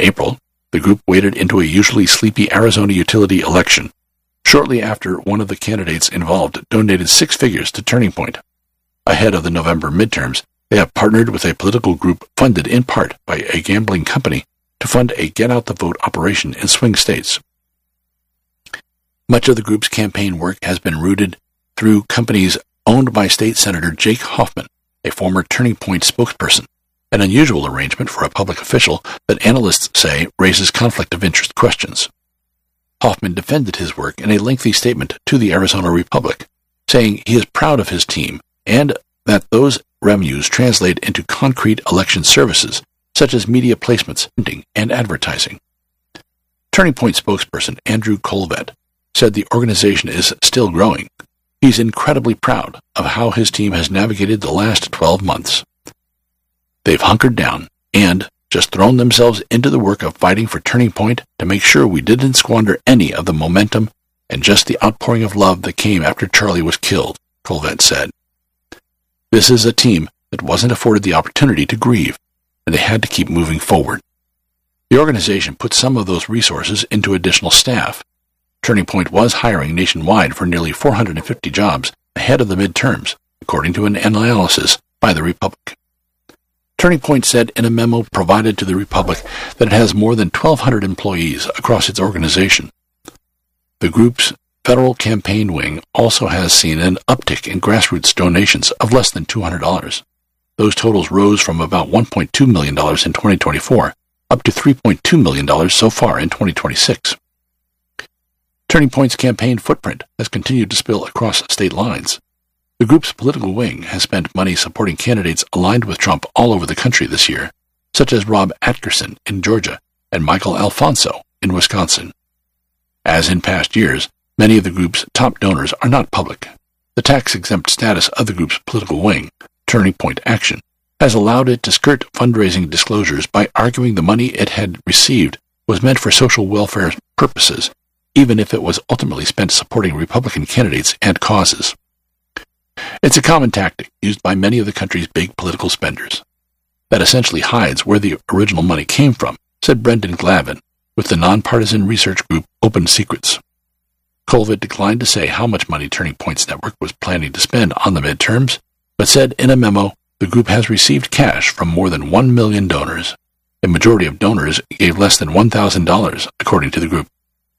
April, the group waded into a usually sleepy Arizona utility election. Shortly after, one of the candidates involved donated 6 figures to Turning Point. Ahead of the November midterms, they have partnered with a political group funded in part by a gambling company to fund a get-out-the-vote operation in swing states. Much of the group's campaign work has been rooted through companies owned by State Senator Jake Hoffman, a former Turning Point spokesperson, an unusual arrangement for a public official that analysts say raises conflict of interest questions. Hoffman defended his work in a lengthy statement to the Arizona Republic, saying he is proud of his team and that those revenues translate into concrete election services such as media placements, printing, and advertising. Turning Point spokesperson Andrew Colvett said the organization is still growing. He's incredibly proud of how his team has navigated the last 12 months. They've hunkered down and just thrown themselves into the work of fighting for Turning Point to make sure we didn't squander any of the momentum and just the outpouring of love that came after Charlie was killed, Colvett said. This is a team that wasn't afforded the opportunity to grieve, and they had to keep moving forward. The organization put some of those resources into additional staff. Turning Point was hiring nationwide for nearly 450 jobs ahead of the midterms, according to an analysis by the Republic. Turning Point said in a memo provided to the Republic that it has more than 1,200 employees across its organization. The group's federal campaign wing also has seen an uptick in grassroots donations of less than $200. Those totals rose from about $1.2 million in 2024 up to $3.2 million so far in 2026. Turning Point's campaign footprint has continued to spill across state lines. The group's political wing has spent money supporting candidates aligned with Trump all over the country this year, such as Rob Atkerson in Georgia and Michael Alfonso in Wisconsin. As in past years, many of the group's top donors are not public. The tax-exempt status of the group's political wing, Turning Point Action, has allowed it to skirt fundraising disclosures by arguing the money it had received was meant for social welfare purposes, even if it was ultimately spent supporting Republican candidates and causes. It's a common tactic used by many of the country's big political spenders. That essentially hides where the original money came from, said Brendan Glavin, with the nonpartisan research group Open Secrets. Colvett declined to say how much money Turning Point's network was planning to spend on the midterms, but said in a memo the group has received cash from more than 1 million donors. A majority of donors gave less than $1,000, according to the group.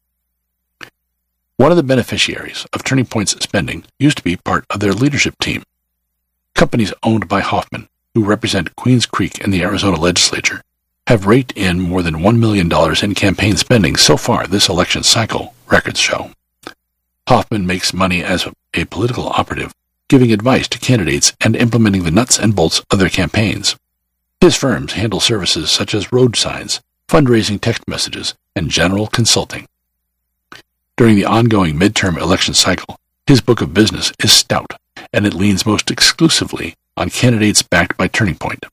One of the beneficiaries of Turning Point's spending used to be part of their leadership team. Companies owned by Hoffman, who represent Queens Creek in the Arizona legislature, have raked in more than $1 million in campaign spending so far this election cycle, records show. Hoffman makes money as a political operative, giving advice to candidates and implementing the nuts and bolts of their campaigns. His firms handle services such as road signs, fundraising text messages, and general consulting. During the ongoing midterm election cycle, his book of business is stout, and it leans most exclusively on candidates backed by Turning Point.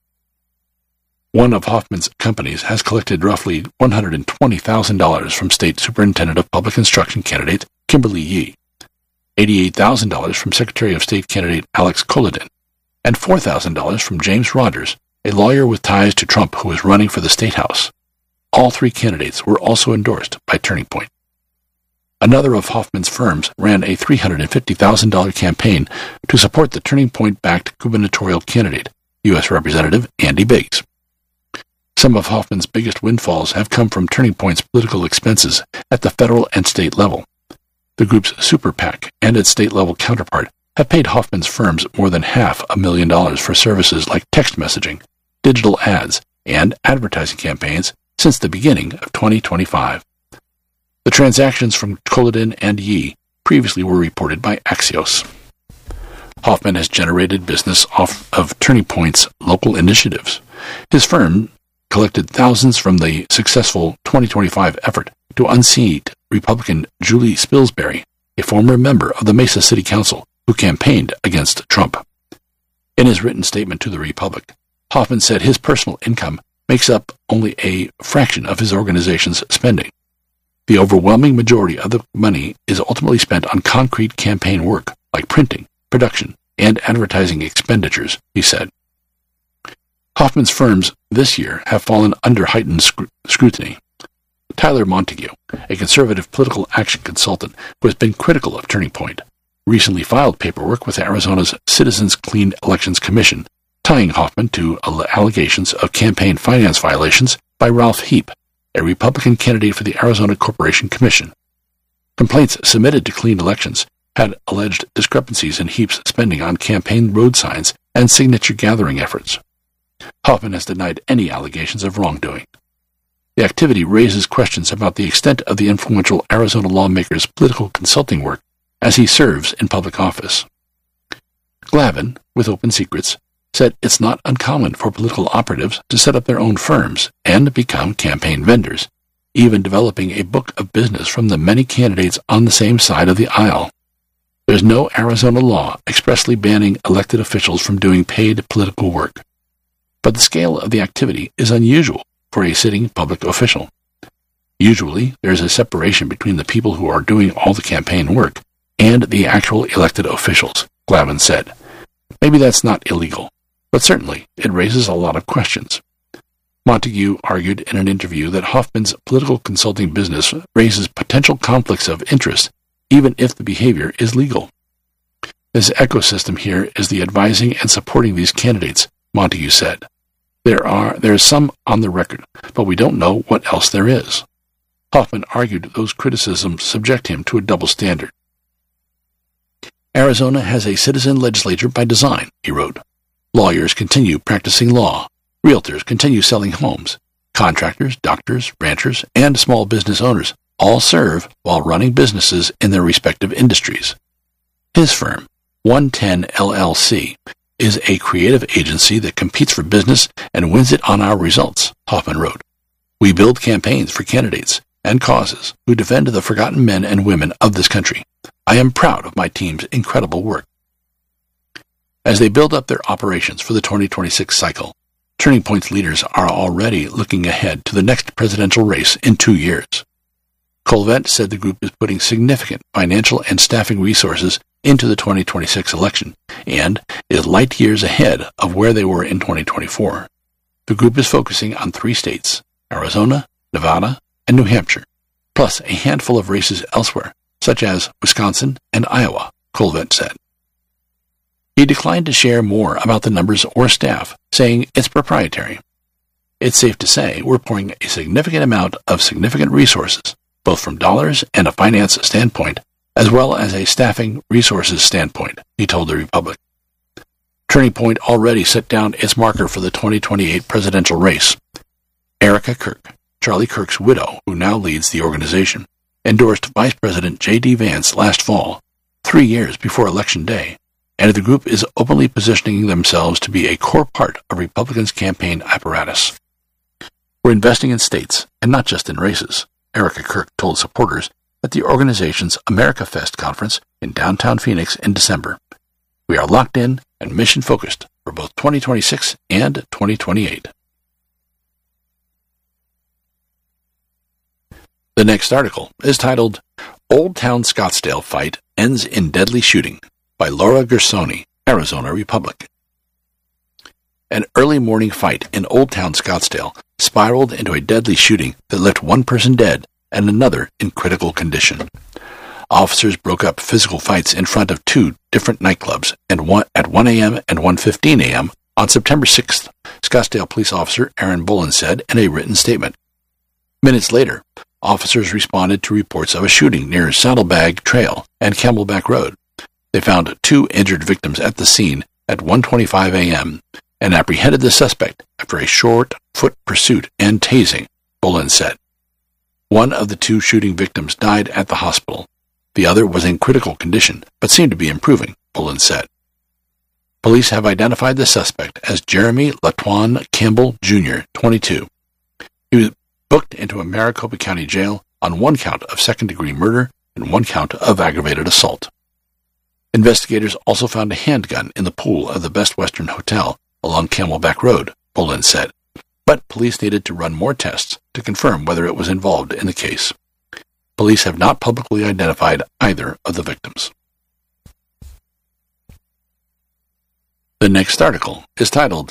One of Hoffman's companies has collected roughly $120,000 from State Superintendent of Public Instruction candidate Kimberly Yee, $88,000 from Secretary of State candidate Alex Kolodin, and $4,000 from James Rogers, a lawyer with ties to Trump who is running for the State House. All 3 candidates were also endorsed by Turning Point. Another of Hoffman's firms ran a $350,000 campaign to support the Turning Point-backed gubernatorial candidate, U.S. Representative Andy Biggs. Some of Hoffman's biggest windfalls have come from Turning Point's political expenses at the federal and state level. The group's Super PAC and its state-level counterpart have paid Hoffman's firms more than $500,000 for services like text messaging, digital ads, and advertising campaigns since the beginning of 2025. The transactions from Kolodin and Yee previously were reported by Axios. Hoffman has generated business off of Turning Point's local initiatives. His firm collected thousands from the successful 2025 effort to unseat Republican Julie Spilsbury, a former member of the Mesa City Council who campaigned against Trump. In his written statement to the Republic, Hoffman said his personal income makes up only a fraction of his organization's spending. The overwhelming majority of the money is ultimately spent on concrete campaign work like printing, production, and advertising expenditures, he said. Hoffman's firms this year have fallen under heightened scrutiny. Tyler Montague, a conservative political action consultant who has been critical of Turning Point, recently filed paperwork with Arizona's Citizens Clean Elections Commission, tying Hoffman to allegations of campaign finance violations by Ralph Heap, a Republican candidate for the Arizona Corporation Commission. Complaints submitted to Clean Elections had alleged discrepancies in Heap's spending on campaign road signs and signature gathering efforts. Hoffman has denied any allegations of wrongdoing. The activity raises questions about the extent of the influential Arizona lawmaker's political consulting work as he serves in public office. Glavin, with Open Secrets, said it's not uncommon for political operatives to set up their own firms and become campaign vendors, even developing a book of business from the many candidates on the same side of the aisle. There's no Arizona law expressly banning elected officials from doing paid political work, but the scale of the activity is unusual for a sitting public official. Usually, there is a separation between the people who are doing all the campaign work and the actual elected officials, Glavin said. Maybe that's not illegal, but certainly it raises a lot of questions. Montague argued in an interview that Hoffman's political consulting business raises potential conflicts of interest even if the behavior is legal. This ecosystem here is the advising and supporting these candidates, Montague said. There is some on the record, but we don't know what else there is. Hoffman argued those criticisms subject him to a double standard. Arizona has a citizen legislature by design, he wrote. Lawyers continue practicing law. Realtors continue selling homes. Contractors, doctors, ranchers, and small business owners all serve while running businesses in their respective industries. His firm, 110 LLC, is a creative agency that competes for business and wins it on our results, Hoffman wrote. We build campaigns for candidates and causes who defend the forgotten men and women of this country. I am proud of my team's incredible work. As they build up their operations for the 2026 cycle, Turning Point's leaders are already looking ahead to the next presidential race in 2 years. Colvett said the group is putting significant financial and staffing resources into the 2026 election and is light years ahead of where they were in 2024. The group is focusing on 3 states, Arizona, Nevada, and New Hampshire, plus a handful of races elsewhere, such as Wisconsin and Iowa, Colvett said. He declined to share more about the numbers or staff, saying it's proprietary. It's safe to say we're pouring a significant amount of significant resources, both from dollars and a finance standpoint, as well as a staffing resources standpoint, he told the Republic. Turning Point already set down its marker for the 2028 presidential race. Erica Kirk, Charlie Kirk's widow, who now leads the organization, endorsed Vice President J.D. Vance last fall, 3 years before Election Day, and the group is openly positioning themselves to be a core part of Republicans' campaign apparatus. We're investing in states, and not just in races, Erica Kirk told supporters at the organization's America Fest conference in downtown Phoenix in December. We are locked in and mission-focused for both 2026 and 2028. The next article is titled, Old Town Scottsdale Fight Ends in Deadly Shooting by Laura Gersoni, Arizona Republic. An early morning fight in Old Town Scottsdale spiraled into a deadly shooting that left one person dead and another in critical condition. Officers broke up physical fights in front of 2 different nightclubs at 1 a.m. and 1:15 a.m. on September 6th, Scottsdale police officer Aaron Bolin said in a written statement. Minutes later, officers responded to reports of a shooting near Saddlebag Trail and Camelback Road. They found 2 injured victims at the scene at 1:25 a.m. and apprehended the suspect after a short foot pursuit and tasing, Bolin said. One of the 2 shooting victims died at the hospital. The other was in critical condition, but seemed to be improving, Bolin said. Police have identified the suspect as Jeremy Latwan Campbell, Jr., 22. He was booked into a Maricopa County jail on 1 count of second-degree murder and 1 count of aggravated assault. Investigators also found a handgun in the pool of the Best Western Hotel along Camelback Road, Bolin said, but police needed to run more tests to confirm whether it was involved in the case. Police have not publicly identified either of the victims. The next article is titled,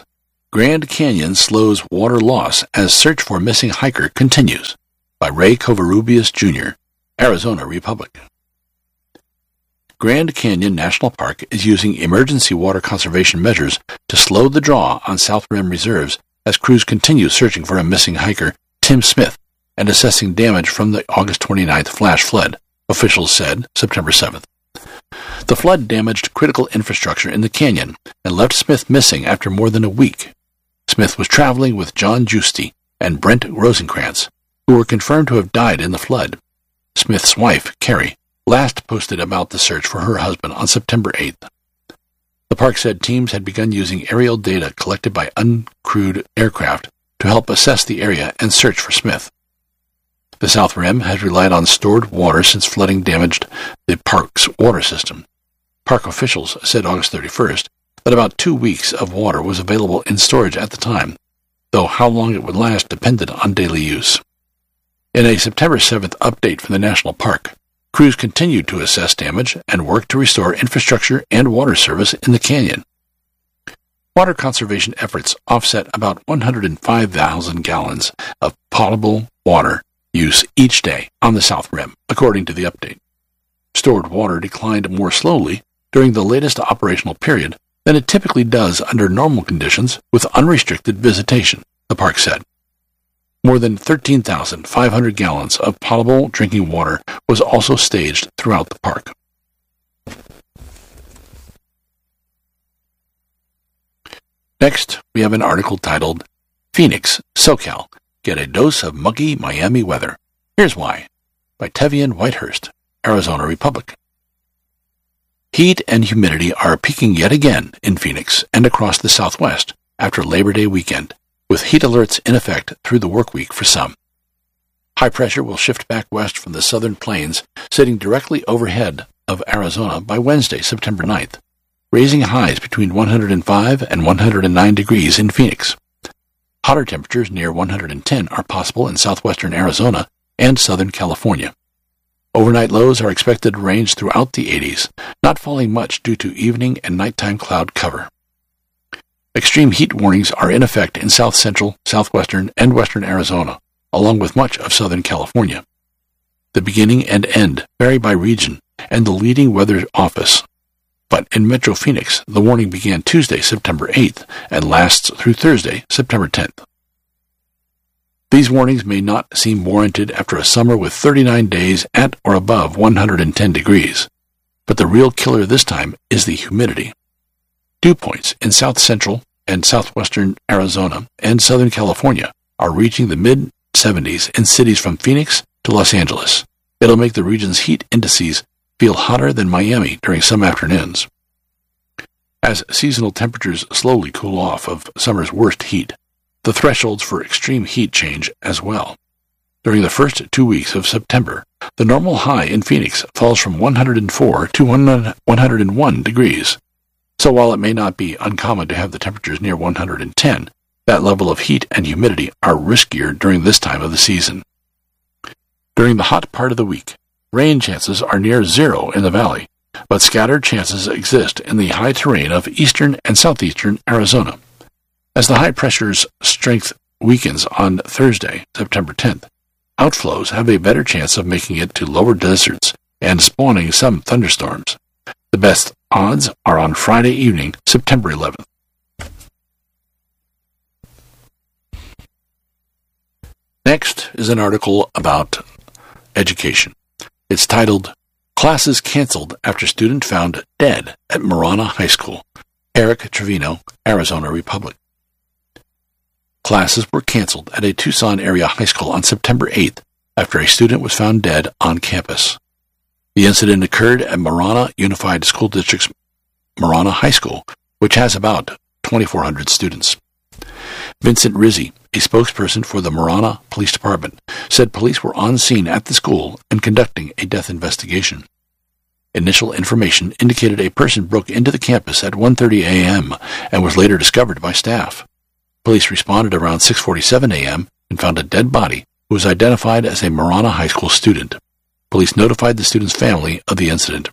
Grand Canyon slows water loss as search for missing hiker continues, by Ray Covarrubias, Jr., Arizona Republic. Grand Canyon National Park is using emergency water conservation measures to slow the draw on South Rim reserves as crews continue searching for a missing hiker, Tim Smith, and assessing damage from the August 29th flash flood, officials said September 7th. The flood damaged critical infrastructure in the canyon and left Smith missing after more than a week. Smith was traveling with John Giusti and Brent Rosenkrantz, who were confirmed to have died in the flood. Smith's wife, Carrie, last posted about the search for her husband on September 8th. The park said teams had begun using aerial data collected by uncrewed aircraft to help assess the area and search for Smith. The South Rim has relied on stored water since flooding damaged the park's water system. Park officials said August 31st that about 2 weeks of water was available in storage at the time, though how long it would last depended on daily use. In a September 7th update from the national park, crews continued to assess damage and work to restore infrastructure and water service in the canyon. Water conservation efforts offset about 105,000 gallons of potable water use each day on the South Rim, according to the update. Stored water declined more slowly during the latest operational period than it typically does under normal conditions with unrestricted visitation, the park said. More than 13,500 gallons of potable drinking water was also staged throughout the park. Next, we have an article titled, Phoenix, SoCal, Get a Dose of Muggy Miami Weather. Here's Why, by Tevian Whitehurst, Arizona Republic. Heat and humidity are peaking yet again in Phoenix and across the Southwest after Labor Day weekend, with heat alerts in effect through the work week for some. High pressure will shift back west from the southern plains, sitting directly overhead of Arizona by Wednesday, September 9th, raising highs between 105 and 109 degrees in Phoenix. Hotter temperatures near 110 are possible in southwestern Arizona and southern California. Overnight lows are expected to range throughout the 80s, not falling much due to evening and nighttime cloud cover. Extreme heat warnings are in effect in south central, southwestern, and western Arizona, along with much of southern California. The beginning and end vary by region and the leading weather office, but in Metro Phoenix, the warning began Tuesday, September 8th, and lasts through Thursday, September 10th. These warnings may not seem warranted after a summer with 39 days at or above 110 degrees, but the real killer this time is the humidity. Dew points in south central and southwestern Arizona and southern California are reaching the mid-70s in cities from Phoenix to Los Angeles. It'll make the region's heat indices feel hotter than Miami during some afternoons. As seasonal temperatures slowly cool off of summer's worst heat, the thresholds for extreme heat change as well. During the first 2 weeks of September, the normal high in Phoenix falls from 104 to 101 degrees. So while it may not be uncommon to have the temperatures near 110, that level of heat and humidity are riskier during this time of the season. During the hot part of the week, rain chances are near zero in the valley, but scattered chances exist in the high terrain of eastern and southeastern Arizona. As the high pressure's strength weakens on Thursday, September 10th, outflows have a better chance of making it to lower deserts and spawning some thunderstorms. The best odds are on Friday evening, September 11th. Next is an article about education. It's titled, Classes Canceled After Student Found Dead at Marana High School. Eric Trevino, Arizona Republic. Classes were canceled at a Tucson area high school on September 8th after a student was found dead on campus. The incident occurred at Marana Unified School District's Marana High School, which has about 2,400 students. Vincent Rizzi, a spokesperson for the Marana Police Department, said police were on scene at the school and conducting a death investigation. Initial information indicated a person broke into the campus at 1:30 a.m. and was later discovered by staff. Police responded around 6:47 a.m. and found a dead body who was identified as a Marana High School student. Police notified the student's family of the incident.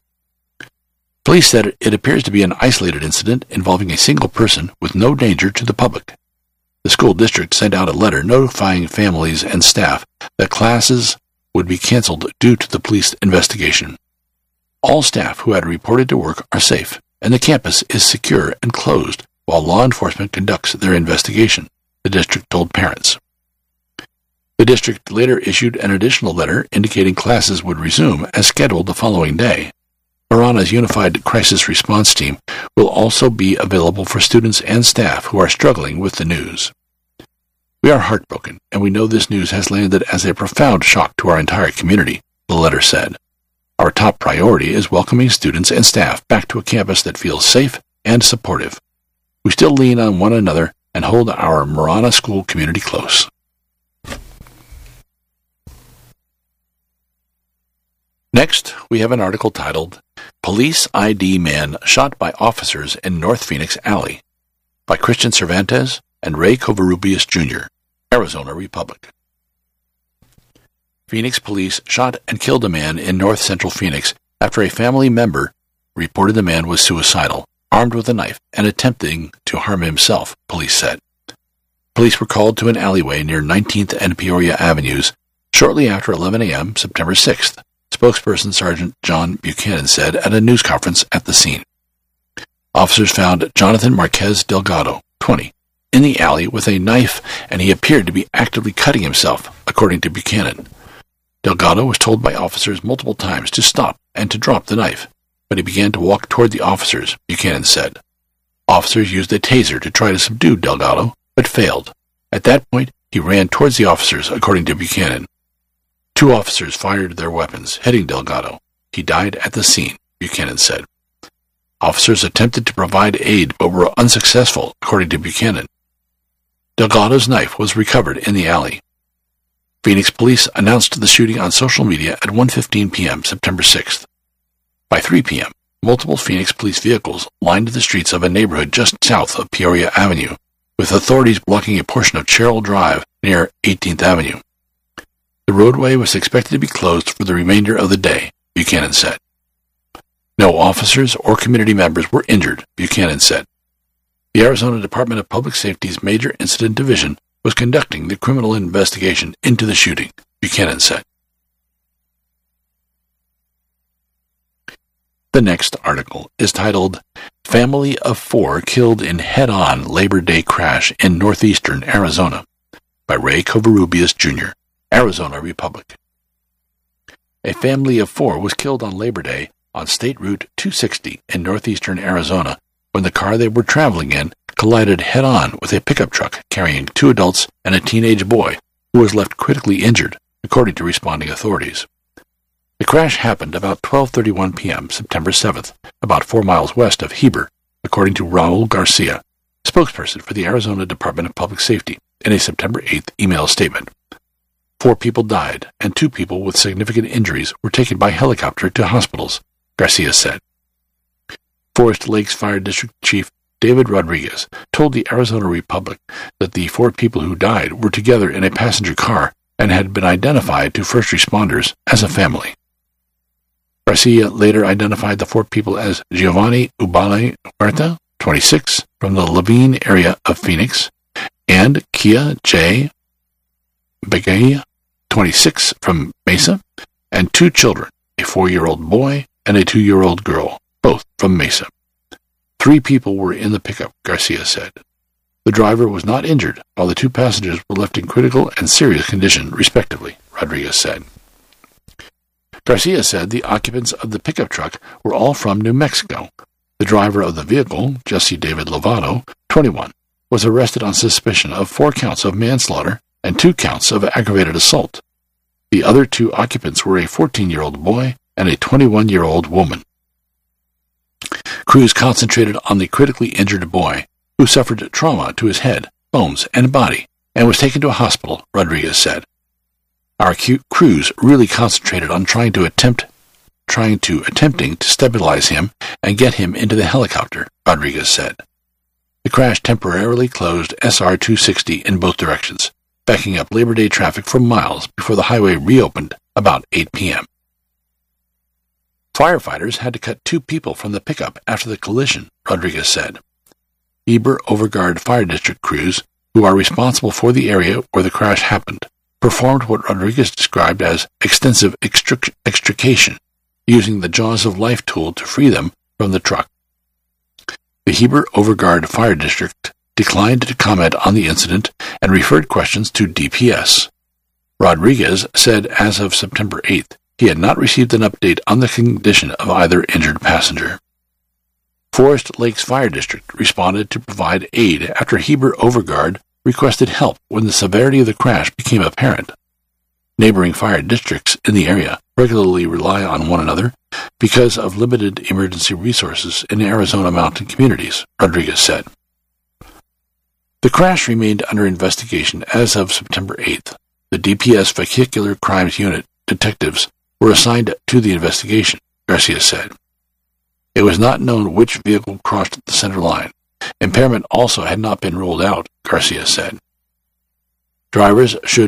Police said it appears to be an isolated incident involving a single person with no danger to the public, The school district sent out a letter notifying families and staff that classes would be canceled due to the police investigation. All staff who had reported to work are safe, and the campus is secure and closed while law enforcement conducts their investigation, the district told parents. The district later issued an additional letter indicating classes would resume as scheduled the following day. Marana's Unified Crisis Response Team will also be available for students and staff who are struggling with the news. We are heartbroken, and we know this news has landed as a profound shock to our entire community, the letter said. Our top priority is welcoming students and staff back to a campus that feels safe and supportive. We still lean on one another and hold our Marana school community close. Next, we have an article titled, Police ID Man Shot by Officers in North Phoenix Alley, by Christian Cervantes and Ray Covarrubias Jr., Arizona Republic. Phoenix police shot and killed a man in north central Phoenix after a family member reported the man was suicidal, armed with a knife, and attempting to harm himself, police said. Police were called to an alleyway near 19th and Peoria Avenues shortly after 11 a.m. September 6th, spokesperson Sergeant John Buchanan said at a news conference at the scene. Officers found Jonathan Marquez Delgado, 20, in the alley with a knife, and he appeared to be actively cutting himself, according to Buchanan. Delgado was told by officers multiple times to stop and to drop the knife, but he began to walk toward the officers, Buchanan said. Officers used a taser to try to subdue Delgado, but failed. At that point, he ran towards the officers, according to Buchanan. 2 officers fired their weapons, hitting Delgado. He died at the scene, Buchanan said. Officers attempted to provide aid but were unsuccessful, according to Buchanan. Delgado's knife was recovered in the alley. Phoenix police announced the shooting on social media at 1:15 p.m. September 6th. By 3 p.m., multiple Phoenix police vehicles lined the streets of a neighborhood just south of Peoria Avenue, with authorities blocking a portion of Cheryl Drive near 18th Avenue. The roadway was expected to be closed for the remainder of the day, Buchanan said. No officers or community members were injured, Buchanan said. The Arizona Department of Public Safety's Major Incident Division was conducting the criminal investigation into the shooting, Buchanan said. The next article is titled, Family of 4 Killed in Head-On Labor Day Crash in Northeastern Arizona, by Ray Covarrubias Jr., Arizona Republic. A family of 4 was killed on Labor Day on State Route 260 in northeastern Arizona when the car they were traveling in collided head-on with a pickup truck carrying 2 adults and a teenage boy who was left critically injured, according to responding authorities. The crash happened about 12:31 p.m. September 7th, about 4 miles west of Heber, according to Raul Garcia, spokesperson for the Arizona Department of Public Safety, in a September 8th email statement. 4 people died, and 2 people with significant injuries were taken by helicopter to hospitals, Garcia said. Forest Lakes Fire District Chief David Rodriguez told the Arizona Republic that the 4 people who died were together in a passenger car and had been identified to first responders as a family. Garcia later identified the 4 people as Giovanni Ubale Huerta, 26, from the Levine area of Phoenix, and Kia J. Begay, 26, from Mesa, and 2 children, a 4-year-old boy and a 2-year-old girl, both from Mesa. 3 people were in the pickup, Garcia said. The driver was not injured, while the 2 passengers were left in critical and serious condition, respectively, Rodriguez said. Garcia said the occupants of the pickup truck were all from New Mexico. The driver of the vehicle, Jesse David Lovato, 21, was arrested on suspicion of 4 counts of manslaughter and 2 counts of aggravated assault. The other 2 occupants were a 14-year-old boy and a 21-year-old woman. Crews concentrated on the critically injured boy, who suffered trauma to his head, bones, and body, and was taken to a hospital, Rodriguez said. Our crews really concentrated on attempting to stabilize him and get him into the helicopter, Rodriguez said. The crash temporarily closed SR 260 in both directions, backing up Labor Day traffic for miles before the highway reopened about 8 p.m. Firefighters had to cut 2 people from the pickup after the collision, Rodriguez said. Heber Overguard Fire District crews who are responsible for the area where the crash happened, performed what Rodriguez described as extensive extrication, using the Jaws of Life tool to free them from the truck. The Heber-Overgaard Fire District declined to comment on the incident and referred questions to DPS. Rodriguez said as of September 8th, he had not received an update on the condition of either injured passenger. Forest Lakes Fire District responded to provide aid after Heber-Overgaard requested help when the severity of the crash became apparent. Neighboring fire districts in the area regularly rely on one another because of limited emergency resources in Arizona mountain communities, Rodriguez said. The crash remained under investigation as of September 8th. The DPS Vehicular Crimes Unit detectives were assigned to the investigation, Garcia said. It was not known which vehicle crossed the center line. Impairment also had not been ruled out, Garcia said. Drivers should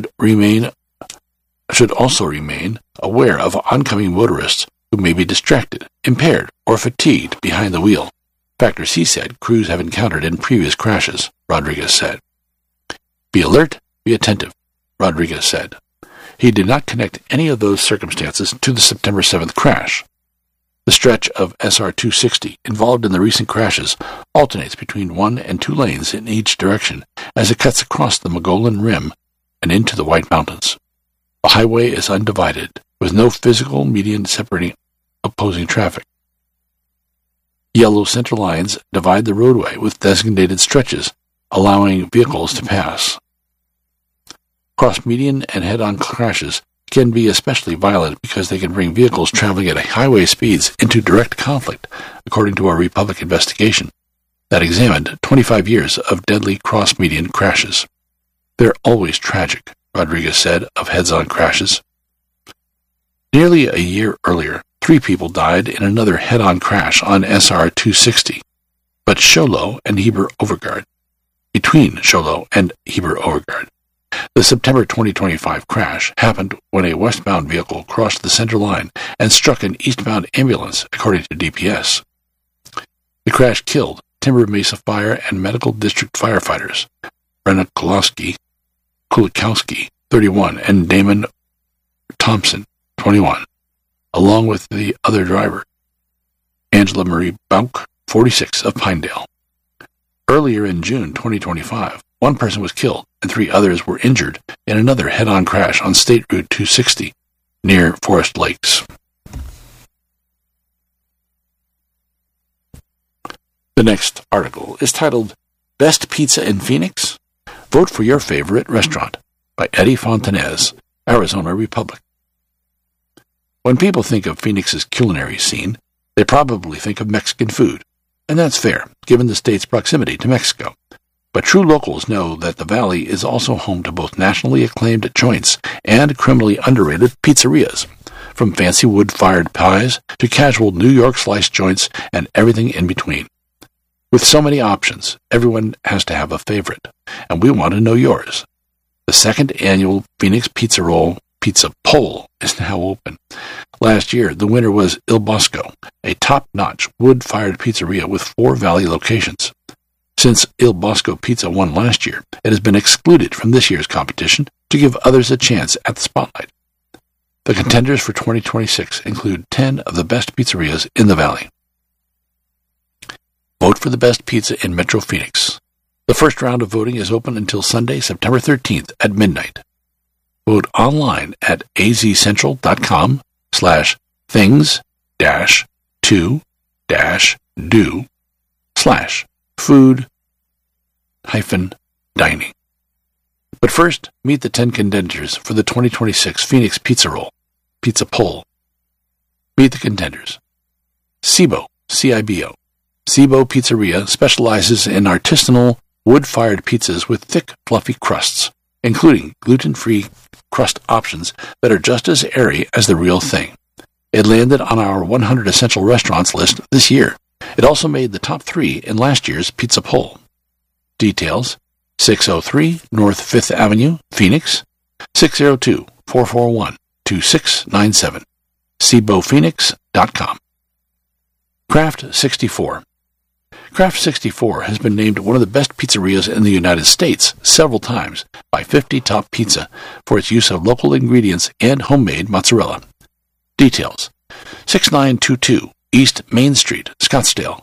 also remain aware of oncoming motorists who may be distracted, impaired, or fatigued behind the wheel, factors he said crews have encountered in previous crashes, Rodriguez said. Be alert, be attentive, Rodriguez said. He did not connect any of those circumstances to the September 7th crash. The stretch of SR 260 involved in the recent crashes alternates between 1 and 2 lanes in each direction as it cuts across the Mogollon Rim and into the White Mountains. The highway is undivided, with no physical median separating opposing traffic. Yellow center lines divide the roadway with designated stretches, allowing vehicles to pass. Cross-median and head-on crashes can be especially violent because they can bring vehicles traveling at highway speeds into direct conflict, according to a Republic investigation that examined 25 years of deadly cross-median crashes. They're always tragic, Rodriguez said of heads-on crashes. Nearly a year earlier, 3 people died in another head-on crash on SR 260, but Sholo and Heber-Overgaard. Between Sholo and Heber-Overgaard. The September 2025 crash happened when a westbound vehicle crossed the center line and struck an eastbound ambulance, according to DPS. The crash killed Timber Mesa Fire and Medical District firefighters Brenna Kulikowski, 31, and Damon Thompson, 21, along with the other driver, Angela Marie Bauk, 46, of Pinedale. Earlier in June 2025, 1 person was killed and 3 others were injured in another head-on crash on State Route 260 near Forest Lakes. The next article is titled, Best Pizza in Phoenix? Vote for your favorite restaurant, by Eddie Fontanez, Arizona Republic. When people think of Phoenix's culinary scene, they probably think of Mexican food, and that's fair, given the state's proximity to Mexico. But true locals know that the Valley is also home to both nationally acclaimed joints and criminally underrated pizzerias, from fancy wood-fired pies to casual New York slice joints and everything in between. With so many options, everyone has to have a favorite, and we want to know yours. The 2nd annual Phoenix Pizza Roll Pizza Poll is now open. Last year, the winner was Il Bosco, a top-notch wood-fired pizzeria with 4 Valley locations. Since Il Bosco Pizza won last year, it has been excluded from this year's competition to give others a chance at the spotlight. The contenders for 2026 include 10 of the best pizzerias in the Valley. Vote for the best pizza in Metro Phoenix. The first round of voting is open until Sunday, September 13th at midnight. Vote online at azcentral.com/things-do/food-dining. But first, meet the 10 contenders for the 2026 Phoenix Pizza Roll Pizza Poll. Meet the contenders. Cibo, C-I-B-O. Cibo Pizzeria specializes in artisanal, wood-fired pizzas with thick, fluffy crusts, including gluten-free crust options that are just as airy as the real thing. It landed on our 100 Essential Restaurants list this year. It also made the top 3 in last year's Pizza Poll. Details: 603 North 5th Avenue, Phoenix, 602-441-2697, cibophoenix.com. Craft 64. Craft 64 has been named one of the best pizzerias in the United States several times by 50 Top Pizza for its use of local ingredients and homemade mozzarella. Details: 6922 East Main Street, Scottsdale,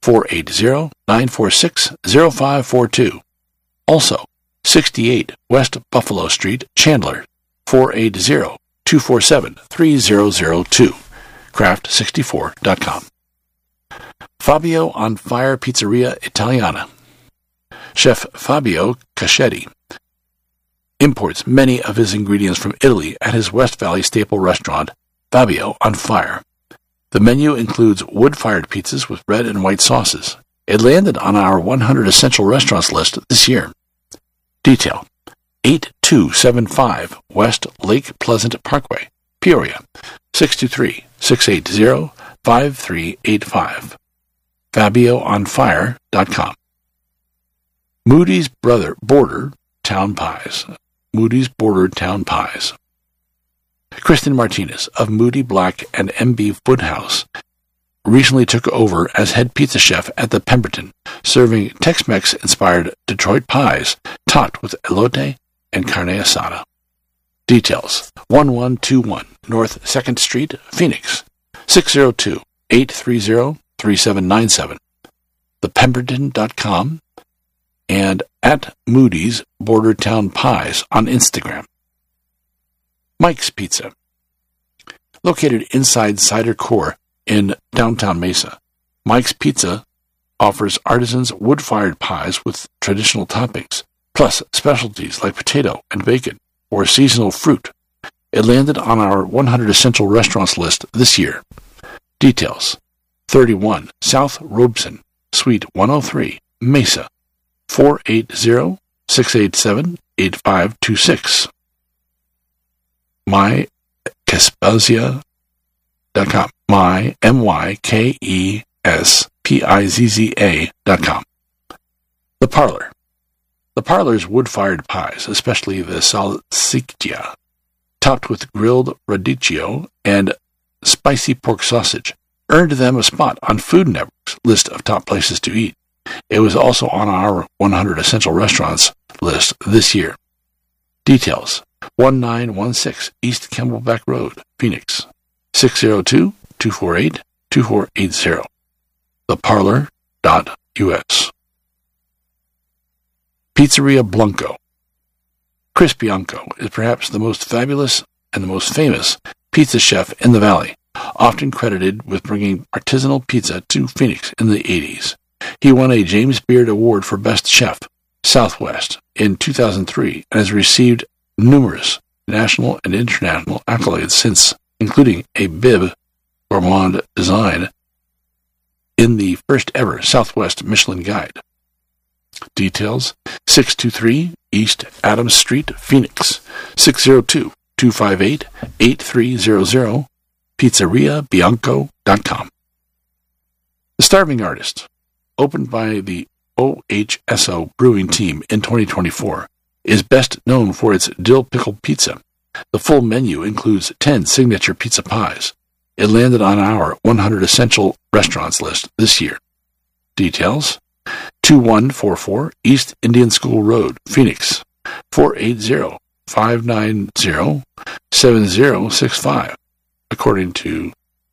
480-946-0542. Also, 68 West Buffalo Street, Chandler, 480-247-3002. Craft64.com. Fabio on Fire Pizzeria Italiana. Chef Fabio Caschetti imports many of his ingredients from Italy at his West Valley staple restaurant, Fabio on Fire. The menu includes wood-fired pizzas with red and white sauces. It landed on our 100 Essential Restaurants list this year. Detail: 8275 West Lake Pleasant Parkway, Peoria, 623-680-5385. FabioOnFire.com. Moody's Border Town Pies. Moody's Border Town Pies. Kristen Martinez of Moody Black and MB Foodhouse recently took over as head pizza chef at the Pemberton, serving Tex-Mex-inspired Detroit pies topped with elote and carne asada. Details: 1121 North 2nd Street, Phoenix, 602-830-3797, thepemberton.com, and at Moody's Border Town Pies on Instagram. Mike's Pizza. Located inside Cider Core in downtown Mesa, Mike's Pizza offers artisans wood-fired pies with traditional toppings, plus specialties like potato and bacon or seasonal fruit. It landed on our 100 Essential Restaurants list this year. Details: 31 South Robeson, Suite 103, Mesa, 480-687-8526. MyKespizza.com. MyKespizza.com. The Parlor. The Parlor's wood-fired pies, especially the salsiccia, topped with grilled radicchio and spicy pork sausage, earned them a spot on Food Network's list of top places to eat. It was also on our 100 Essential Restaurants list this year. Details: 1916 East Camelback Road, Phoenix, 602-248-2480. theparlor.us. Pizzeria Blanco. Chris Bianco is perhaps the most fabulous and the most famous pizza chef in the Valley, often credited with bringing artisanal pizza to Phoenix in the 80s. He won a James Beard Award for Best Chef, Southwest, in 2003 and has received numerous national and international accolades since, including a Bib Gourmand design in the first ever Southwest Michelin Guide. Details: 623 East Adams Street, Phoenix, 602-258-8300, pizzeriabianco.com. The Starving Artist, opened by the OHSO Brewing Team in 2024, is best known for its dill pickle pizza. The full menu includes 10 signature pizza pies. It landed on our 100 Essential Restaurants list this year. Details: 2144 East Indian School Road, Phoenix, 480-590-7065, according to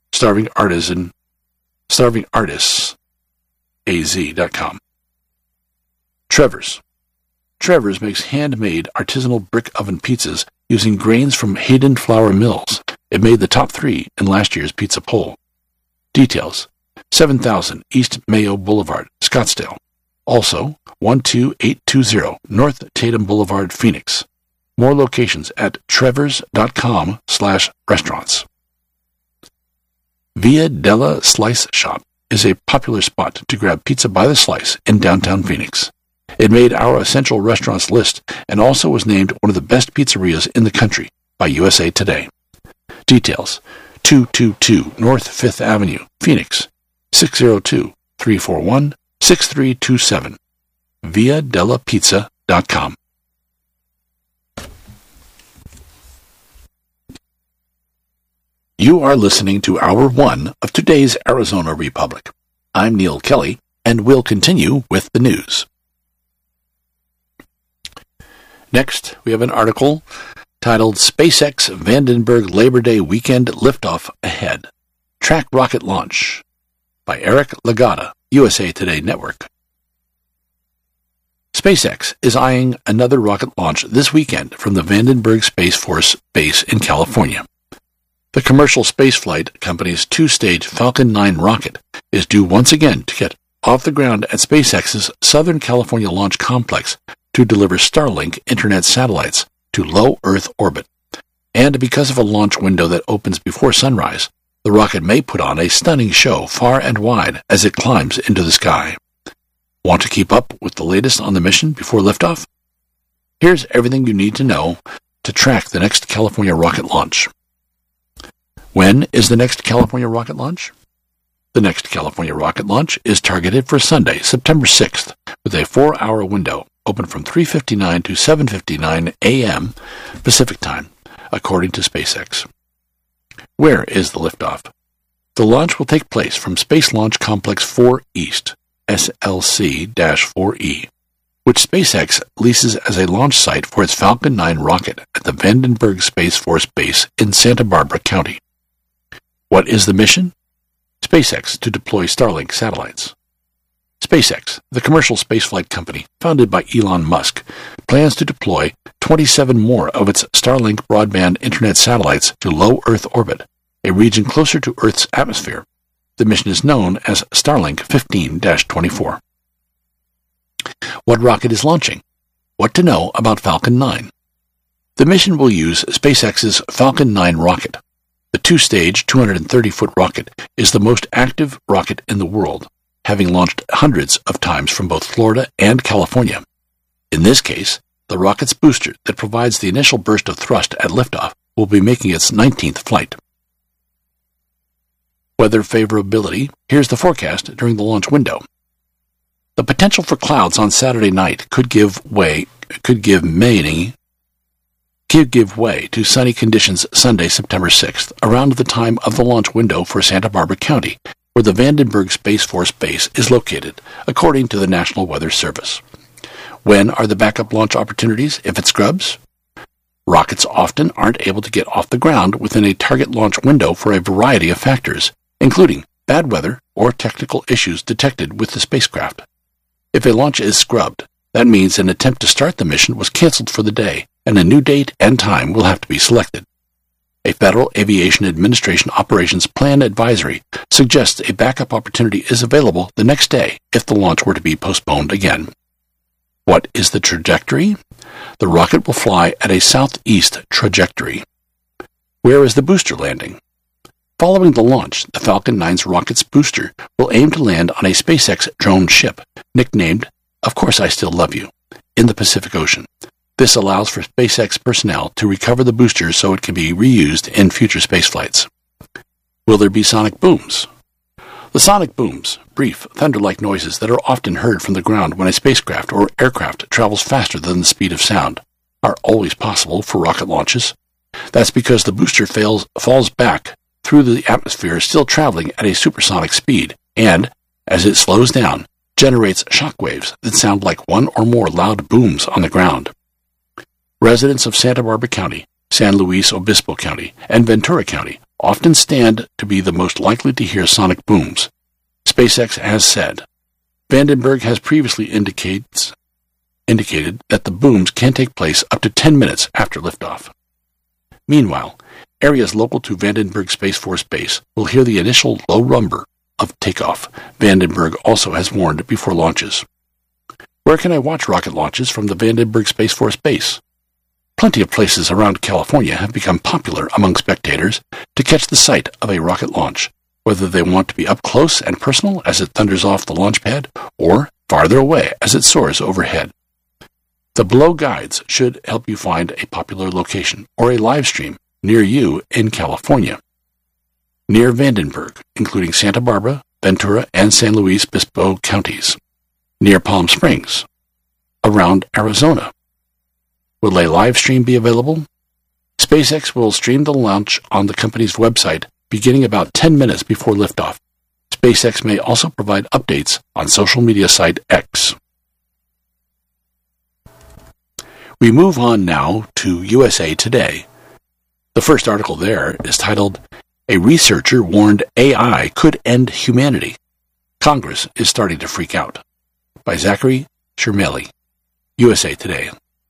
StarvingArtistsAZ.com. Trevor's. Trevor's makes handmade artisanal brick oven pizzas using grains from Hayden Flour Mills. It made the top 3 in last year's pizza poll. Details: 7000 East Mayo Boulevard, Scottsdale. Also, 12820 North Tatum Boulevard, Phoenix. More locations at trevors.com/restaurants. Via Della Slice Shop is a popular spot to grab pizza by the slice in downtown Phoenix. It made our Essential Restaurants list and also was named one of the best pizzerias in the country by USA Today. Details: 222 North 5th Avenue, Phoenix, 602-341-6327. ViaDellaPizza.com. You are listening to Hour 1 of today's Arizona Republic. I'm Neil Kelly, and we'll continue with the news. Next, we have an article titled SpaceX Vandenberg Labor Day Weekend Liftoff Ahead. Track Rocket Launch by Eric Lagata, USA Today Network. SpaceX is eyeing another rocket launch this weekend from the Vandenberg Space Force Base in California. The commercial spaceflight company's two-stage Falcon 9 rocket is due once again to get off the ground at SpaceX's Southern California Launch Complex to deliver Starlink internet satellites to low Earth orbit. And because of a launch window that opens before sunrise, the rocket may put on a stunning show far and wide as it climbs into the sky. Want to keep up with the latest on the mission before liftoff? Here's everything you need to know to track the next California rocket launch. When is the next California rocket launch? The next California rocket launch is targeted for Sunday, September 6th, with a 4-hour window open from 3:59 to 7:59 a.m. Pacific Time, according to SpaceX. Where is the liftoff? The launch will take place from Space Launch Complex 4 East, SLC-4E, which SpaceX leases as a launch site for its Falcon 9 rocket at the Vandenberg Space Force Base in Santa Barbara County. What is the mission? SpaceX to deploy Starlink satellites. SpaceX, the commercial spaceflight company founded by Elon Musk, plans to deploy 27 more of its Starlink broadband internet satellites to low Earth orbit, a region closer to Earth's atmosphere. The mission is known as Starlink 15-24. What rocket is launching? What to know about Falcon 9? The mission will use SpaceX's Falcon 9 rocket. The two-stage, 230-foot rocket is the most active rocket in the world, having launched hundreds of times from both Florida and California. In this case, the rocket's booster that provides the initial burst of thrust at liftoff will be making its 19th flight. Weather favorability. Here's the forecast during the launch window. The potential for clouds on Saturday night could give way to sunny conditions Sunday, September 6th, around the time of the launch window for Santa Barbara County, where the Vandenberg Space Force Base is located, according to the National Weather Service. When are the backup launch opportunities if it scrubs? Rockets often aren't able to get off the ground within a target launch window for a variety of factors, including bad weather or technical issues detected with the spacecraft. If a launch is scrubbed, that means an attempt to start the mission was canceled for the day, and a new date and time will have to be selected. A Federal Aviation Administration Operations Plan Advisory suggests a backup opportunity is available the next day if the launch were to be postponed again. What is the trajectory? The rocket will fly at a southeast trajectory. Where is the booster landing? Following the launch, the Falcon 9's rocket's booster will aim to land on a SpaceX drone ship, nicknamed Of Course I Still Love You, in the Pacific Ocean. This allows for SpaceX personnel to recover the boosters so it can be reused in future spaceflights. Will there be sonic booms? The sonic booms, brief, thunder-like noises that are often heard from the ground when a spacecraft or aircraft travels faster than the speed of sound, are always possible for rocket launches. That's because the booster falls back through the atmosphere still traveling at a supersonic speed and, as it slows down, generates shock waves that sound like one or more loud booms on the ground. Residents of Santa Barbara County, San Luis Obispo County, and Ventura County often stand to be the most likely to hear sonic booms. SpaceX has said. Vandenberg has previously indicated that the booms can take place up to 10 minutes after liftoff. Meanwhile, areas local to Vandenberg Space Force Base will hear the initial low rumble of takeoff. Vandenberg also has warned before launches. Where can I watch rocket launches from the Vandenberg Space Force Base? Plenty of places around California have become popular among spectators to catch the sight of a rocket launch, whether they want to be up close and personal as it thunders off the launch pad, or farther away as it soars overhead. The below guides should help you find a popular location or a live stream near you in California. Near Vandenberg, including Santa Barbara, Ventura, and San Luis Obispo counties. Near Palm Springs. Around Arizona. Will a live stream be available? SpaceX will stream the launch on the company's website beginning about 10 minutes before liftoff. SpaceX may also provide updates on social media site X. We move on now to USA Today. The first article there is titled, "A Researcher Warned AI Could End Humanity. Congress is Starting to Freak Out," by Zachary Shermeli, USA Today.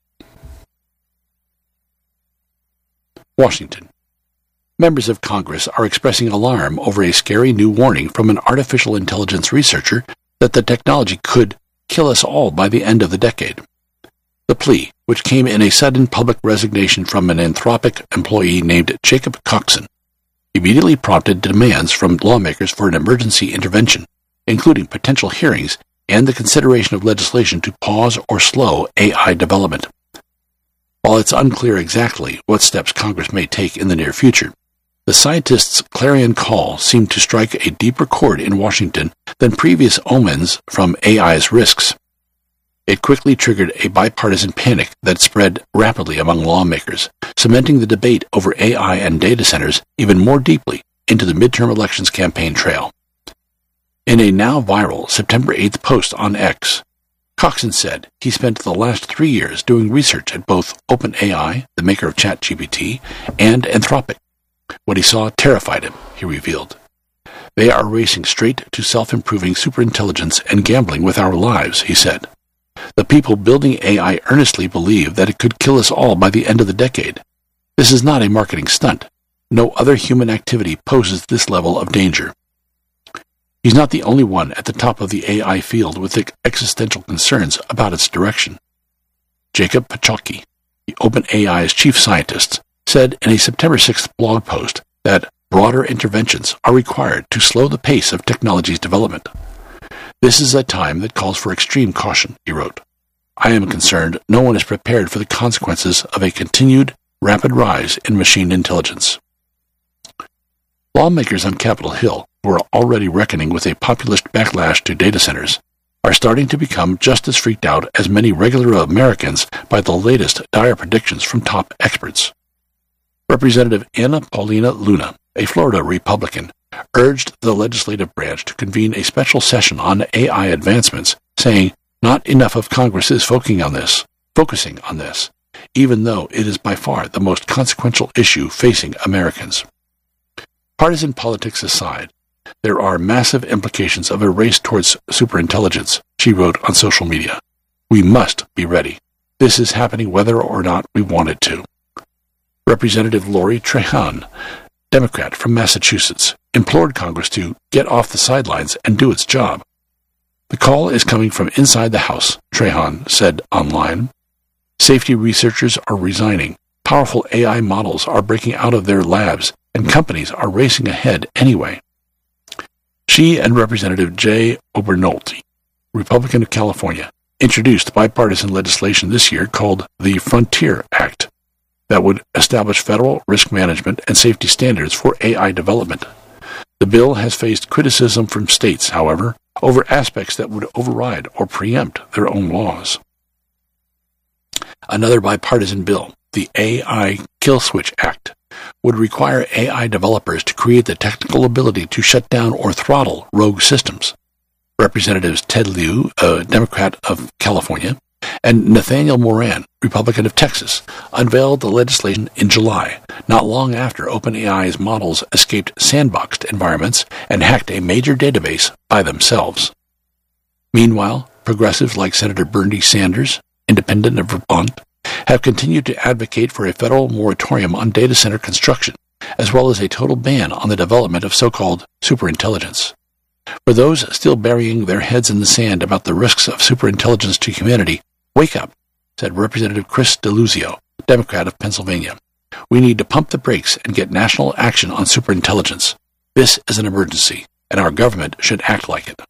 Washington. Members of Congress are expressing alarm over a scary new warning from an artificial intelligence researcher that the technology could kill us all by the end of the decade. The plea, which came in a sudden public resignation from an Anthropic employee named Jacob Coxon, immediately prompted demands from lawmakers for an emergency intervention, including potential hearings and the consideration of legislation to pause or slow AI development. While it's unclear exactly what steps Congress may take in the near future, the scientists' clarion call seemed to strike a deeper chord in Washington than previous omens from AI's risks. It quickly triggered a bipartisan panic that spread rapidly among lawmakers, cementing the debate over AI and data centers even more deeply into the midterm elections campaign trail. In a now viral September 8th post on X, Coxon said he spent the last 3 years doing research at both OpenAI, the maker of ChatGPT, and Anthropic. What he saw terrified him, he revealed. "They are racing straight to self-improving superintelligence and gambling with our lives," he said. "The people building AI earnestly believe that it could kill us all by the end of the decade. This is not a marketing stunt. No other human activity poses this level of danger." He's not the only one at the top of the AI field with existential concerns about its direction. Jacob Pachocki, the OpenAI's chief scientist, said in a September 6th blog post that broader interventions are required to slow the pace of technology's development. "This is a time that calls for extreme caution," he wrote. "I am concerned no one is prepared for the consequences of a continued, rapid rise in machine intelligence." Lawmakers on Capitol Hill, who are already reckoning with a populist backlash to data centers, are starting to become just as freaked out as many regular Americans by the latest dire predictions from top experts. Representative Anna Paulina Luna, a Florida Republican, urged the legislative branch to convene a special session on AI advancements, saying not enough of Congress is focusing on this, even though it is by far the most consequential issue facing Americans. Partisan politics aside, there are massive implications of a race towards superintelligence, she wrote on social media. "We must be ready. This is happening whether or not we want it to." Representative Lori Trahan, Democrat from Massachusetts, implored Congress to get off the sidelines and do its job. "The call is coming from inside the House," Trahan said online. "Safety researchers are resigning, powerful AI models are breaking out of their labs, and companies are racing ahead anyway." She and Representative Jay Obernolte, Republican of California, introduced bipartisan legislation this year called the Frontier Act that would establish federal risk management and safety standards for AI development. The bill has faced criticism from states, however, over aspects that would override or preempt their own laws. Another bipartisan bill, the AI Kill Switch Act, would require AI developers to create the technical ability to shut down or throttle rogue systems. Representatives Ted Lieu, a Democrat of California, and Nathaniel Moran, Republican of Texas, unveiled the legislation in July, not long after OpenAI's models escaped sandboxed environments and hacked a major database by themselves. Meanwhile, progressives like Senator Bernie Sanders, independent of Vermont, have continued to advocate for a federal moratorium on data center construction, as well as a total ban on the development of so-called superintelligence. For those still burying their heads in the sand about the risks of superintelligence to humanity, wake up, said Representative Chris Deluzio, Democrat of Pennsylvania. "We need to pump the brakes and get national action on superintelligence. This is an emergency, and our government should act like it."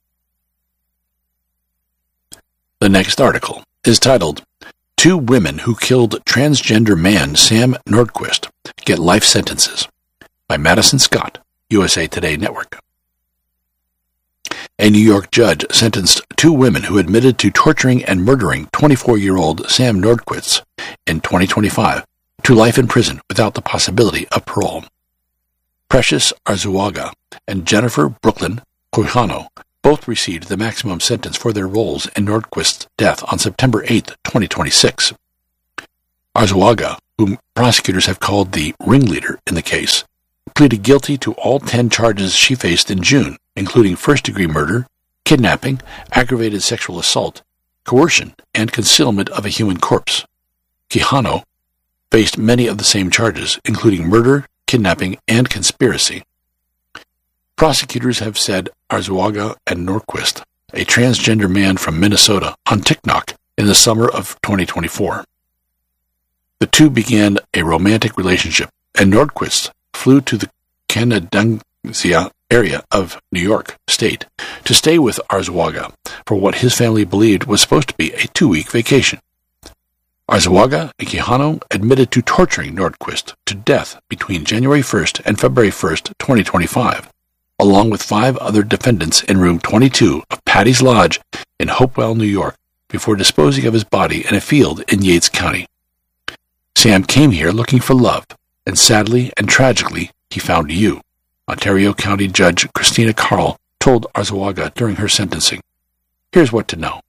The next article is titled, "Two Women Who Killed Transgender Man Sam Nordquist Get Life Sentences," by Madison Scott, USA Today Network. A New York judge sentenced two women who admitted to torturing and murdering 24-year-old Sam Nordquist in 2025 to life in prison without the possibility of parole. Precious Arzuaga and Jennifer Brooklyn Quijano both received the maximum sentence for their roles in Nordquist's death on September 8, 2026. Arzuaga, whom prosecutors have called the ringleader in the case, pleaded guilty to all 10 charges she faced in June, including first-degree murder, kidnapping, aggravated sexual assault, coercion, and concealment of a human corpse. Quijano faced many of the same charges, including murder, kidnapping, and conspiracy. Prosecutors have said Arzuaga and Nordquist, a transgender man from Minnesota, on TikTok in the summer of 2024. The two began a romantic relationship, and Nordquist flew to the Canandaigua area of New York State to stay with Arzuaga for what his family believed was supposed to be a 2-week vacation. Arzuaga and Quijano admitted to torturing Nordquist to death between January 1st and February 1st, 2025, along with 5 other defendants in room 22 of Patty's Lodge in Hopewell, New York, before disposing of his body in a field in Yates County. Sam came here looking for love, and sadly and tragically, he found you, Ontario County Judge Christina Carl told Arzuaga during her sentencing. Here's what to know.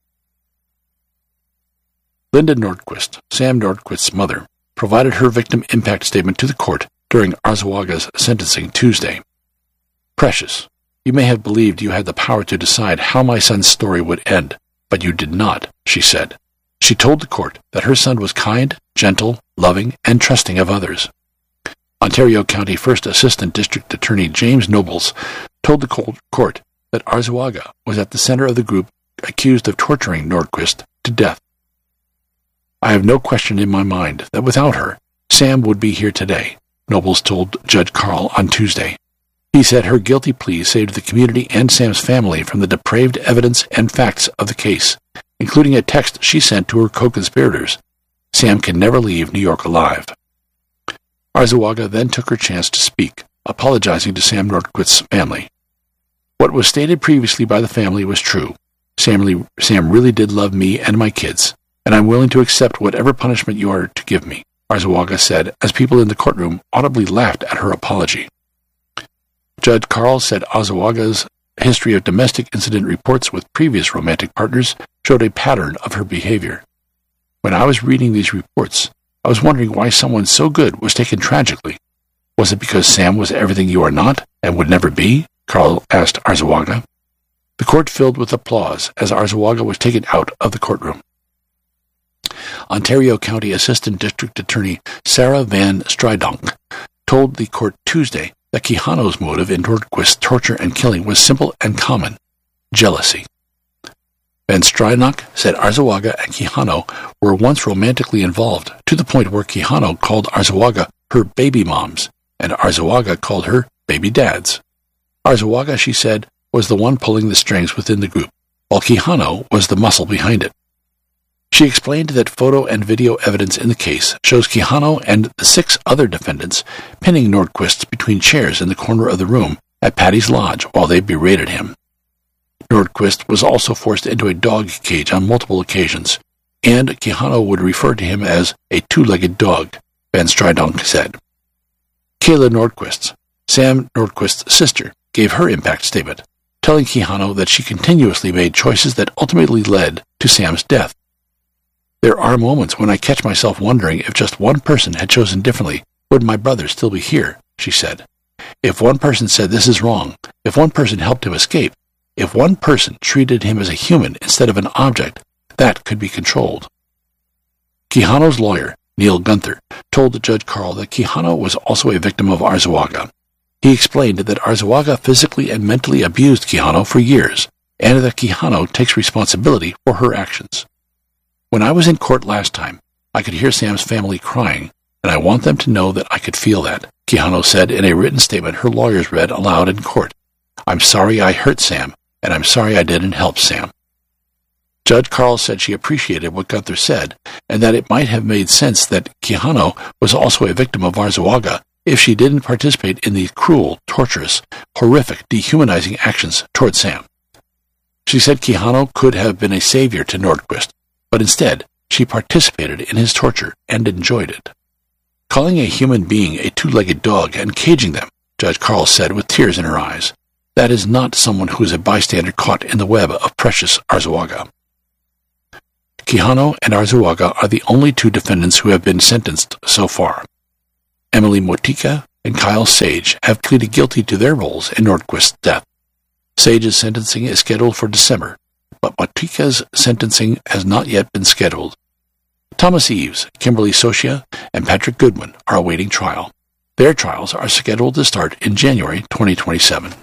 Linda Nordquist, Sam Nordquist's mother, provided her victim impact statement to the court during Arzuaga's sentencing Tuesday. Precious, you may have believed you had the power to decide how my son's story would end, but you did not, she said. She told the court that her son was kind, gentle, loving, and trusting of others. Ontario County First Assistant District Attorney James Nobles told the court that Arzuaga was at the center of the group accused of torturing Nordquist to death. I have no question in my mind that without her, Sam would be here today, Nobles told Judge Carl on Tuesday. He said her guilty plea saved the community and Sam's family from the depraved evidence and facts of the case, including a text she sent to her co-conspirators. Sam can never leave New York alive. Arzuaga then took her chance to speak, apologizing to Sam Nordquist's family. What was stated previously by the family was true. Sam really did love me and my kids, and I'm willing to accept whatever punishment you are to give me, Arzuaga said, as people in the courtroom audibly laughed at her apology. Judge Carl said Arzuaga's history of domestic incident reports with previous romantic partners showed a pattern of her behavior. When I was reading these reports, I was wondering why someone so good was taken tragically. Was it because Sam was everything you are not and would never be? Carl asked Arzuaga. The court filled with applause as Arzuaga was taken out of the courtroom. Ontario County Assistant District Attorney Sarah Van Strydonk told the court Tuesday that Quijano's motive in Nordquist's torture and killing was simple and common: jealousy. Van Strydonk said Arzuaga and Quijano were once romantically involved, to the point where Quijano called Arzuaga her baby moms, and Arzuaga called her baby dads. Arzuaga, she said, was the one pulling the strings within the group, while Quijano was the muscle behind it. She explained that photo and video evidence in the case shows Quijano and the 6 other defendants pinning Nordquist between chairs in the corner of the room at Patty's Lodge while they berated him. Nordquist was also forced into a dog cage on multiple occasions, and Quijano would refer to him as a 2-legged dog, Van Strydonk said. Kayla Nordquist, Sam Nordquist's sister, gave her impact statement, telling Quijano that she continuously made choices that ultimately led to Sam's death. There are moments when I catch myself wondering if just one person had chosen differently, would my brother still be here, she said. If one person said this is wrong, if one person helped him escape, if one person treated him as a human instead of an object, that could be controlled. Quijano's lawyer, Neil Gunther, told Judge Carl that Quijano was also a victim of Arzuaga. He explained that Arzuaga physically and mentally abused Quijano for years, and that Quijano takes responsibility for her actions. When I was in court last time, I could hear Sam's family crying, and I want them to know that I could feel that, Quijano said in a written statement her lawyers read aloud in court. I'm sorry I hurt Sam, and I'm sorry I didn't help Sam. Judge Carl said she appreciated what Gunther said, and that it might have made sense that Quijano was also a victim of Arzuaga if she didn't participate in these cruel, torturous, horrific, dehumanizing actions toward Sam. She said Quijano could have been a savior to Nordquist, but instead she participated in his torture and enjoyed it. Calling a human being a 2-legged dog and caging them, Judge Carl said with tears in her eyes, That is not someone who is a bystander caught in the web of Precious Arzuaga. Quijano and Arzuaga are the only two defendants who have been sentenced so far. Emily Motika and Kyle Sage have pleaded guilty to their roles in Nordquist's death. Sage's sentencing is scheduled for December, but Motika's sentencing has not yet been scheduled. Thomas Eves, Kimberly Socia, and Patrick Goodwin are awaiting trial. Their trials are scheduled to start in January 2027.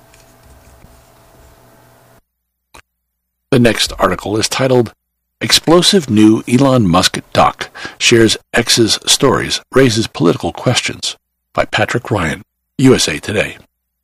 The next article is titled, Explosive New Elon Musk Doc Shares X's Stories, Raises Political Questions, by Patrick Ryan, USA Today.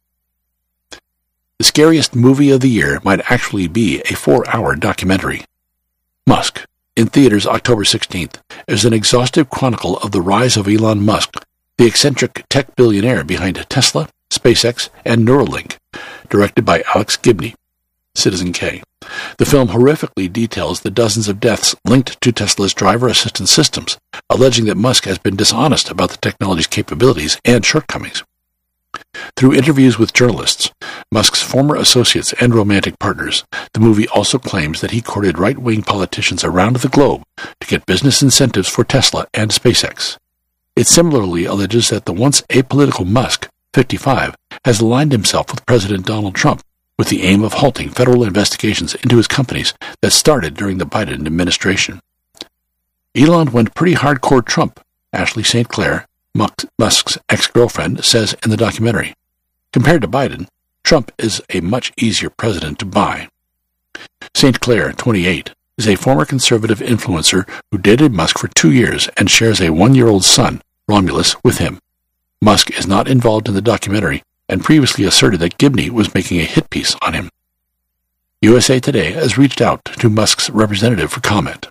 The scariest movie of the year might actually be a 4-hour documentary. Musk, in theaters October 16th, is an exhaustive chronicle of the rise of Elon Musk, the eccentric tech billionaire behind Tesla, SpaceX, and Neuralink, directed by Alex Gibney, Citizen K. The film horrifically details the dozens of deaths linked to Tesla's driver assistance systems, alleging that Musk has been dishonest about the technology's capabilities and shortcomings. Through interviews with journalists, Musk's former associates and romantic partners, the movie also claims that he courted right-wing politicians around the globe to get business incentives for Tesla and SpaceX. It similarly alleges that the once apolitical Musk, 55, has aligned himself with President Donald Trump with the aim of halting federal investigations into his companies that started during the Biden administration. Elon went pretty hardcore Trump, Ashley St. Clair, Musk's ex-girlfriend, says in the documentary. Compared to Biden, Trump is a much easier president to buy. St. Clair, 28, is a former conservative influencer who dated Musk for 2 years and shares a 1-year-old son, Romulus, with him. Musk is not involved in the documentary and previously asserted that Gibney was making a hit piece on him. USA Today has reached out to Musk's representative for comment.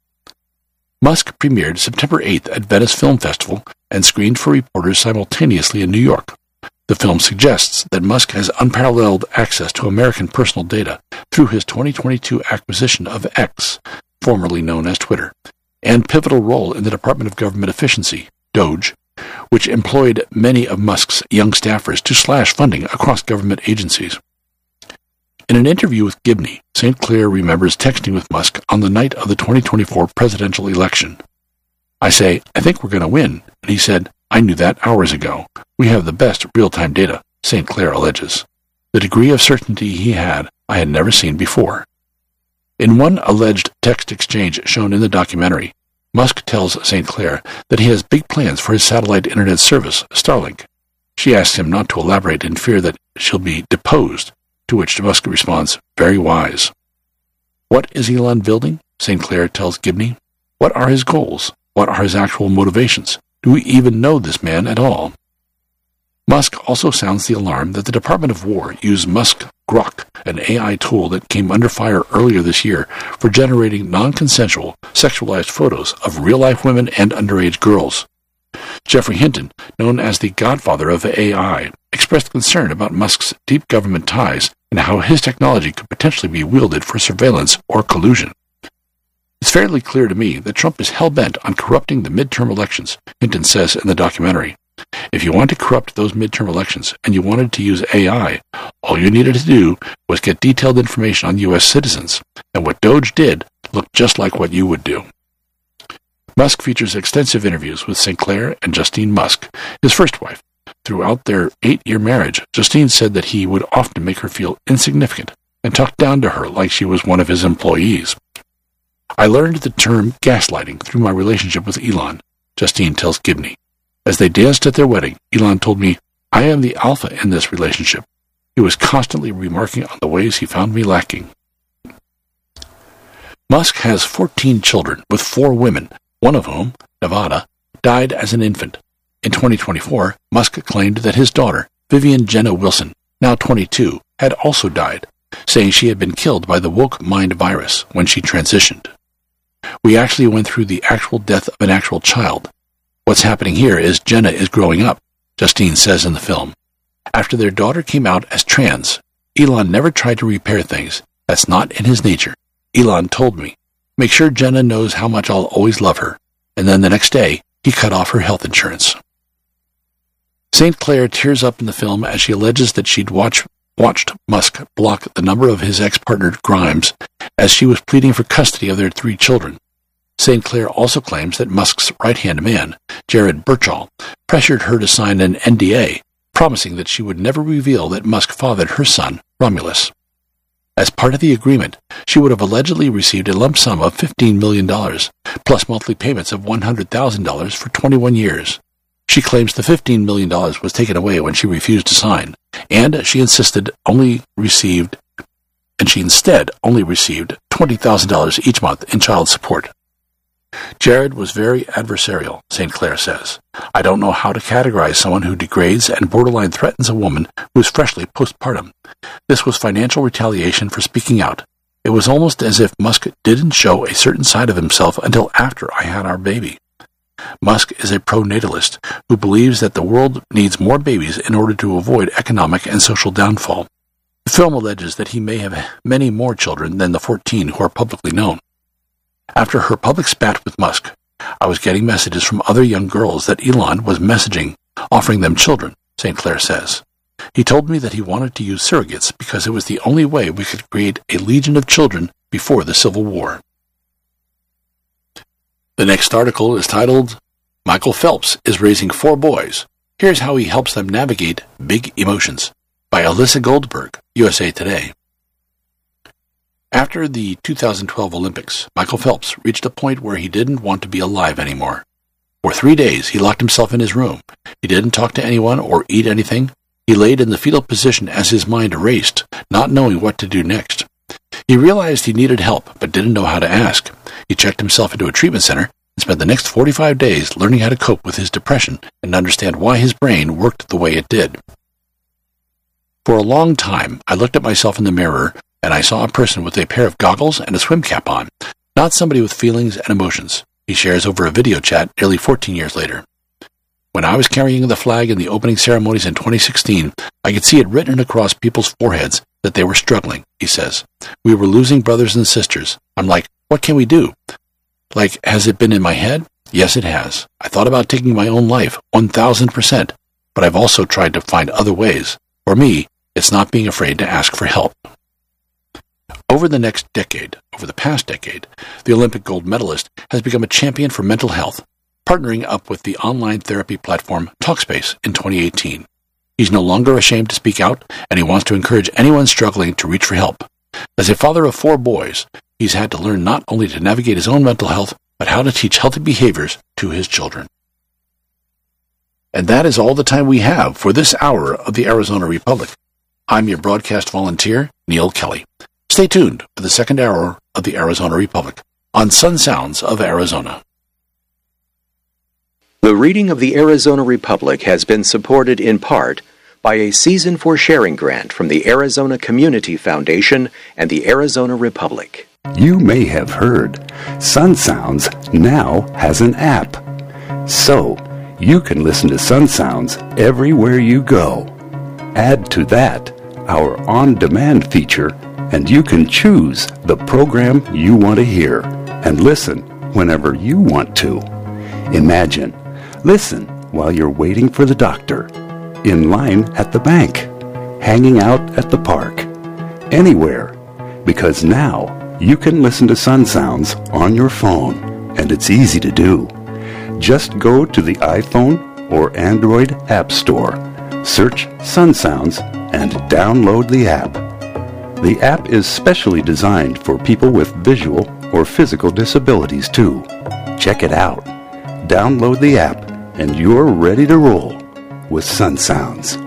Musk premiered September 8th at Venice Film Festival and screened for reporters simultaneously in New York. The film suggests that Musk has unparalleled access to American personal data through his 2022 acquisition of X, formerly known as Twitter, and pivotal role in the Department of Government Efficiency, DOGE, which employed many of Musk's young staffers to slash funding across government agencies. In an interview with Gibney, St. Clair remembers texting with Musk on the night of the 2024 presidential election. I say, I think we're going to win, and he said, I knew that hours ago. We have the best real-time data, St. Clair alleges. The degree of certainty he had, I had never seen before. In one alleged text exchange shown in the documentary, Musk tells St. Clair that he has big plans for his satellite internet service, Starlink. She asks him not to elaborate in fear that she'll be deposed, to which Musk responds, very wise. What is Elon building? St. Clair tells Gibney. What are his goals? What are his actual motivations? Do we even know this man at all? Musk also sounds the alarm that the Department of War used Musk Grok, an AI tool that came under fire earlier this year for generating non-consensual, sexualized photos of real-life women and underage girls. Geoffrey Hinton, known as the godfather of AI, expressed concern about Musk's deep government ties and how his technology could potentially be wielded for surveillance or collusion. It's fairly clear to me that Trump is hell-bent on corrupting the midterm elections, Hinton says in the documentary. If you want to corrupt those midterm elections and you wanted to use AI, all you needed to do was get detailed information on U.S. citizens, and what Doge did looked just like what you would do. Musk features extensive interviews with St. Clair and Justine Musk, his first wife. Throughout their 8-year marriage, Justine said that he would often make her feel insignificant and talk down to her like she was one of his employees. I learned the term gaslighting through my relationship with Elon, Justine tells Gibney. As they danced at their wedding, Elon told me, I am the alpha in this relationship. He was constantly remarking on the ways he found me lacking. Musk has 14 children with 4 women, one of whom, Nevada, died as an infant. In 2024, Musk claimed that his daughter, Vivian Jenna Wilson, now 22, had also died, saying she had been killed by the woke mind virus when she transitioned. We actually went through the actual death of an actual child. What's happening here is Jenna is growing up, Justine says in the film. After their daughter came out as trans, Elon never tried to repair things. That's not in his nature. Elon told me, make sure Jenna knows how much I'll always love her. And then the next day, he cut off her health insurance. St. Clair tears up in the film as she alleges that she'd watch watched Musk block the number of his ex-partner Grimes as she was pleading for custody of their 3 children. St. Clair also claims that Musk's right-hand man, Jared Birchall, pressured her to sign an NDA, promising that she would never reveal that Musk fathered her son, Romulus. As part of the agreement, she would have allegedly received a lump sum of $15 million, plus monthly payments of $100,000 for 21 years. She claims the $15 million was taken away when she refused to sign, and she instead only received $20,000 each month in child support. Jared was very adversarial, St. Clair says. I don't know how to categorize someone who degrades and borderline threatens a woman who is freshly postpartum. This was financial retaliation for speaking out. It was almost as if Musk didn't show a certain side of himself until after I had our baby. Musk is a pro-natalist who believes that the world needs more babies in order to avoid economic and social downfall. The film alleges that he may have many more children than the 14 who are publicly known. After her public spat with Musk, I was getting messages from other young girls that Elon was messaging, offering them children, St. Clair says. He told me that he wanted to use surrogates because it was the only way we could create a legion of children before the Civil War. The next article is titled, Michael Phelps is raising 4 boys. Here's how he helps them navigate big emotions, by Alyssa Goldberg, USA Today. After the 2012 Olympics, Michael Phelps reached a point where he didn't want to be alive anymore. For 3 days, he locked himself in his room. He didn't talk to anyone or eat anything. He laid in the fetal position as his mind raced, not knowing what to do next. He realized he needed help, but didn't know how to ask. He checked himself into a treatment center and spent the next 45 days learning how to cope with his depression and understand why his brain worked the way it did. For a long time, I looked at myself in the mirror and I saw a person with a pair of goggles and a swim cap on, not somebody with feelings and emotions, he shares over a video chat nearly 14 years later. When I was carrying the flag in the opening ceremonies in 2016, I could see it written across people's foreheads that they were struggling, he says. We were losing brothers and sisters. I'm like, what can we do? Like, has it been in my head? Yes, it has. I thought about taking my own life, 1,000%, but I've also tried to find other ways. For me, it's not being afraid to ask for help. Over the past decade, the Olympic gold medalist has become a champion for mental health, partnering up with the online therapy platform Talkspace in 2018. He's no longer ashamed to speak out, and he wants to encourage anyone struggling to reach for help. As a father of 4 boys, he's had to learn not only to navigate his own mental health, but how to teach healthy behaviors to his children. And that is all the time we have for this hour of the Arizona Republic. I'm your broadcast volunteer, Neil Kelly. Stay tuned for the second hour of the Arizona Republic on Sun Sounds of Arizona. The reading of the Arizona Republic has been supported in part by a Season for Sharing grant from the Arizona Community Foundation and the Arizona Republic. You may have heard Sun Sounds now has an app. So, you can listen to Sun Sounds everywhere you go. Add to that our on-demand feature, and you can choose the program you want to hear and listen whenever you want to. Imagine, listen while you're waiting for the doctor, in line at the bank, hanging out at the park, anywhere, because now you can listen to Sun Sounds on your phone, and it's easy to do. Just go to the iPhone or Android App Store, search Sun Sounds, and download the app. The app is specially designed for people with visual or physical disabilities too. Check it out. Download the app and you're ready to roll with Sun Sounds.